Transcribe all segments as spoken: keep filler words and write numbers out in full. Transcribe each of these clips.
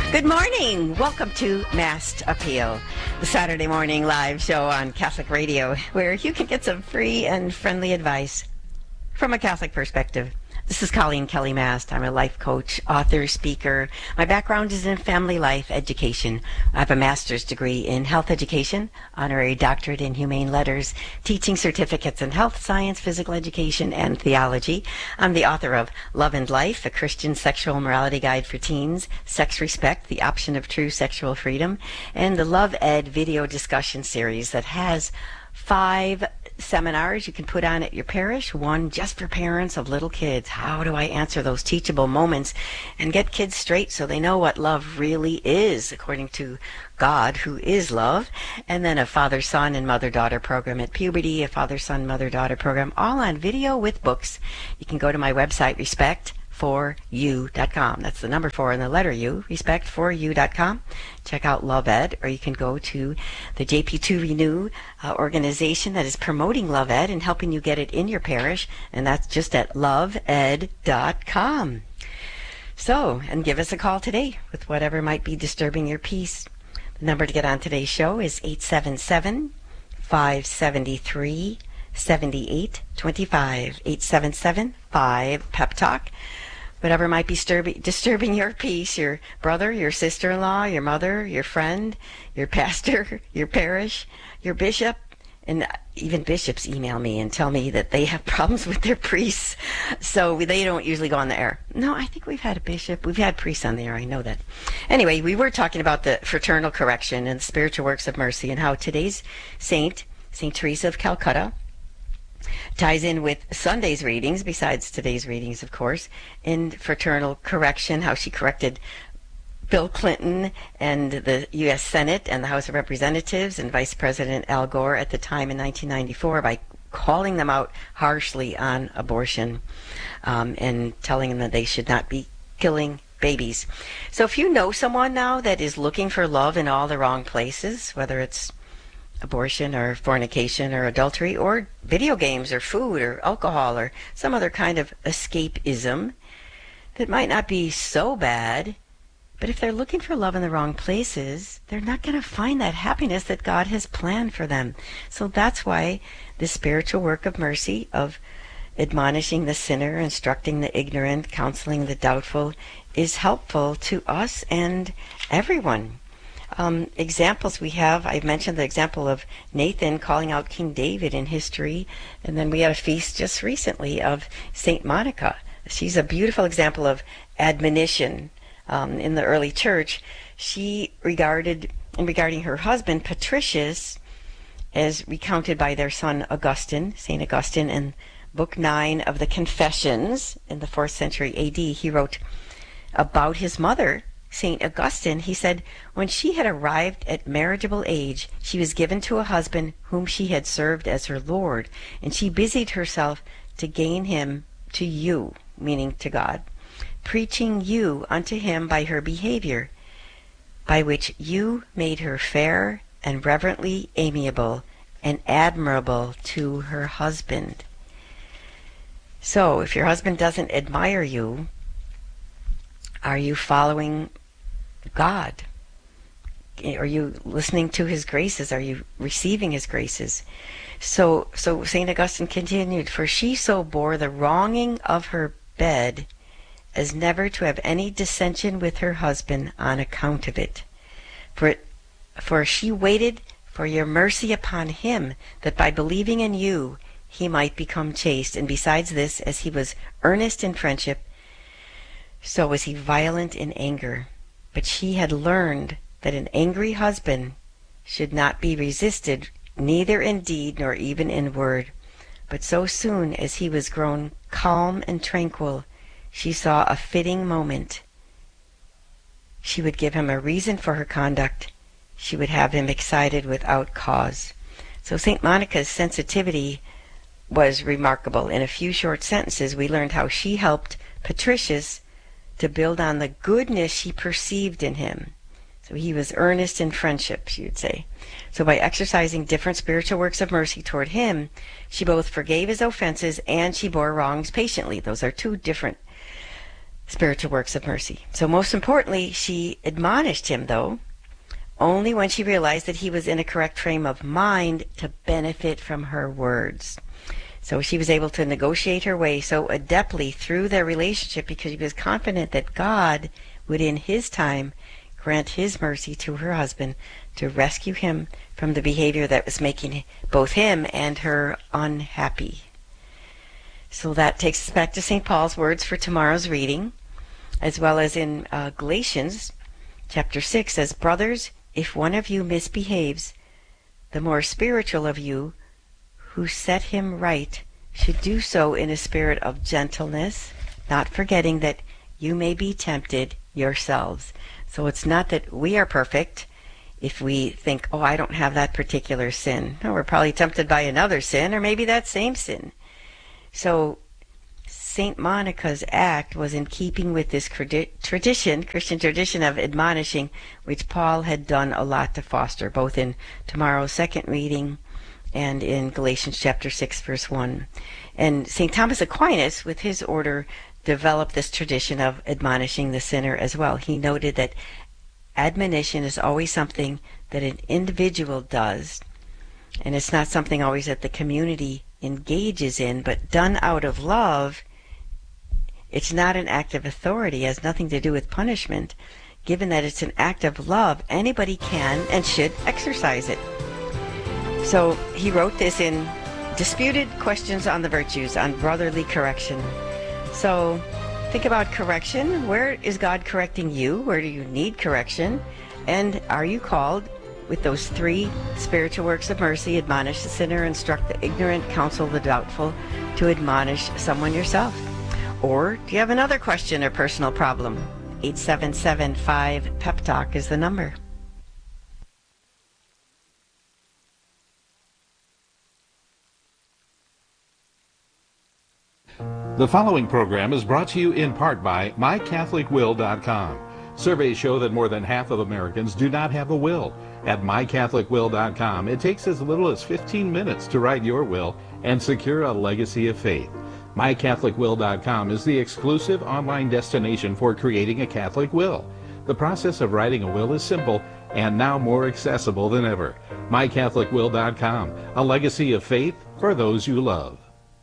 Good morning. Welcome to Masked Appeal, the Saturday morning live show on Catholic Radio, where you can get some free and friendly advice from a Catholic perspective. This is Colleen Kelly Mast. I'm a life coach, author, speaker. My background is in family life education. I have a master's degree in health education, honorary doctorate in humane letters, teaching certificates in health science, physical education, and theology. I'm the author of Love and Life, a Christian sexual morality guide for teens, Sex Respect, the option of true sexual freedom, and the Love Ed video discussion series that has five seminars you can put on at your parish, one just for parents of little kids. How do I answer those teachable moments and get kids straight so they know what love really is, according to God, who is love? And then a father-son and mother-daughter program at puberty, a father-son, mother-daughter program, all on video with books. You can go to my website, respect for you dot com. That's the number four and the letter U, respect for you dot com. Check out Love Ed, or you can go to the J P two Renew uh, organization that is promoting Love Ed and helping you get it in your parish, and that's just at love ed dot com. So, and give us a call today with whatever might be disturbing your peace. The number to get on today's show is eight seven seven, five seven three, seven eight two five, eight seven seven, five, PEP Talk. Whatever might be disturb- disturbing your peace, your brother, your sister-in-law, your mother, your friend, your pastor, your parish, your bishop, and even bishops email me and tell me that they have problems with their priests, so they don't usually go on the air. No, I think we've had a bishop. We've had priests on the air. I know that. Anyway, we were talking about the fraternal correction and the spiritual works of mercy and how today's saint, Saint Teresa of Calcutta, ties in with Sunday's readings, besides today's readings, of course, in fraternal correction, how she corrected Bill Clinton and the U S Senate and the House of Representatives and Vice President Al Gore at the time in nineteen ninety-four by calling them out harshly on abortion um, and telling them that they should not be killing babies. So if you know someone now that is looking for love in all the wrong places, whether it's abortion or fornication or adultery or video games or food or alcohol or some other kind of escapism that might not be so bad, but if they're looking for love in the wrong places, they're not going to find that happiness that God has planned for them. So that's why the spiritual work of mercy, of admonishing the sinner, instructing the ignorant, counseling the doubtful, is helpful to us and everyone. Um, examples we have, I mentioned the example of Nathan calling out King David in history, and then we had a feast just recently of Saint Monica. She's a beautiful example of admonition um, in the early church. She regarded, in regarding her husband, Patricius, as recounted by their son Augustine, Saint Augustine, in Book nine of the Confessions in the fourth century A D, he wrote about his mother, Saint Augustine. He said, when she had arrived at marriageable age, she was given to a husband whom she had served as her Lord, and she busied herself to gain him to you, meaning to God, preaching you unto him by her behavior, by which you made her fair and reverently amiable and admirable to her husband. So, if your husband doesn't admire you, are you following God? Are you listening to his graces? Are you receiving his graces? So, so Saint Augustine continued, for she so bore the wronging of her bed as never to have any dissension with her husband on account of it. For, it, for she waited for your mercy upon him, that by believing in you he might become chaste. And besides this, as he was earnest in friendship, so was he violent in anger. But she had learned that an angry husband should not be resisted, neither in deed nor even in word. But so soon as he was grown calm and tranquil, she saw a fitting moment. She would give him a reason for her conduct. She would have him excited without cause. So Saint Monica's sensitivity was remarkable. In a few short sentences, we learned how she helped Patricius to build on the goodness she perceived in him. So he was earnest in friendship, she would say. So by exercising different spiritual works of mercy toward him, she both forgave his offenses and she bore wrongs patiently. Those are two different spiritual works of mercy. So most importantly, she admonished him, though, only when she realized that he was in a correct frame of mind to benefit from her words. So she was able to negotiate her way so adeptly through their relationship because she was confident that God would in his time grant his mercy to her husband to rescue him from the behavior that was making both him and her unhappy. So that takes us back to Saint Paul's words for tomorrow's reading, as well as in uh, Galatians chapter six says, "Brothers, if one of you misbehaves, the more spiritual of you who set him right should do so in a spirit of gentleness, not forgetting that you may be tempted yourselves." So it's not that we are perfect if we think, oh, I don't have that particular sin. No, we're probably tempted by another sin, or maybe that same sin. So Saint Monica's act was in keeping with this tradition, Christian tradition of admonishing, which Paul had done a lot to foster, both in tomorrow's second reading and in Galatians chapter six, verse one. And Saint Thomas Aquinas, with his order, developed this tradition of admonishing the sinner as well. He noted that admonition is always something that an individual does, and it's not something always that the community engages in, but done out of love. It's not an act of authority, it has nothing to do with punishment. Given that it's an act of love, anybody can and should exercise it. So he wrote this in Disputed Questions on the Virtues, on Brotherly Correction. So think about correction. Where is God correcting you? Where do you need correction? And are you called, with those three spiritual works of mercy, admonish the sinner, instruct the ignorant, counsel the doubtful, to admonish someone yourself? Or do you have another question or personal problem? eight seven seven five P E P Talk is the number. The following program is brought to you in part by my catholic will dot com. Surveys show that more than half of Americans do not have a will. At my catholic will dot com, it takes as little as fifteen minutes to write your will and secure a legacy of faith. my catholic will dot com is the exclusive online destination for creating a Catholic will. The process of writing a will is simple and now more accessible than ever. my catholic will dot com, a legacy of faith for those you love.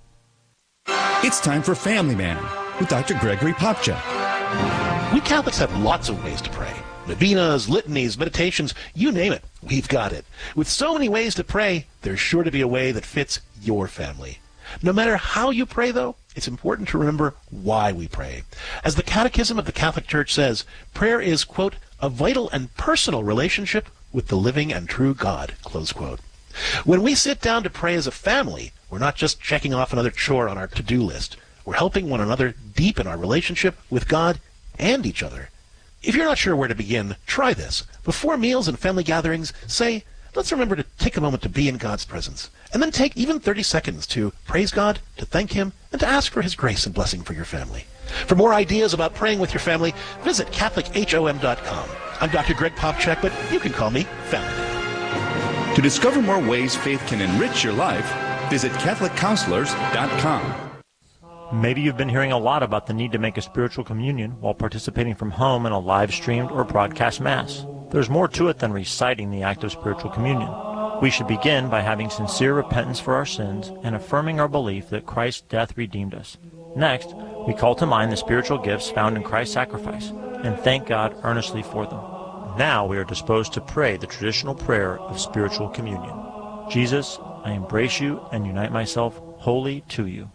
It's time for Family Man with Doctor Gregory Popcak. We Catholics have lots of ways to pray. Novenas, litanies, meditations, you name it, we've got it. With so many ways to pray, there's sure to be a way that fits your family. No matter how you pray, though, it's important to remember why we pray. As the Catechism of the Catholic Church says, prayer is, quote, a vital and personal relationship with the living and true God, close quote. When we sit down to pray as a family, we're not just checking off another chore on our to-do list. We're helping one another deepen our relationship with God and each other. If you're not sure where to begin, try this. Before meals and family gatherings, say, let's remember to take a moment to be in God's presence. And then take even thirty seconds to praise God, to thank Him, and to ask for His grace and blessing for your family. For more ideas about praying with your family, visit Catholic H O M dot com. I'm Doctor Greg Popcak, but you can call me Family Man. To discover more ways faith can enrich your life, visit Catholic Counselors dot com. Maybe you've been hearing a lot about the need to make a spiritual communion while participating from home in a live-streamed or broadcast Mass. There's more to it than reciting the act of spiritual communion. We should begin by having sincere repentance for our sins and affirming our belief that Christ's death redeemed us. Next, we call to mind the spiritual gifts found in Christ's sacrifice and thank God earnestly for them. Now we are disposed to pray the traditional prayer of spiritual communion. Jesus, I embrace you and unite myself wholly to you.